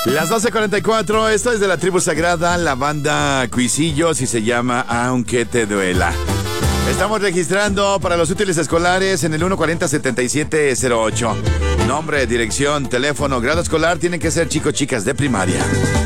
Las 12:44, esto es de la tribu sagrada, la banda Cuisillos, y se llama Aunque te duela. Estamos registrando para los útiles escolares en el 140-7708. Nombre, dirección, teléfono, grado escolar, tienen que ser chicos, chicas de primaria.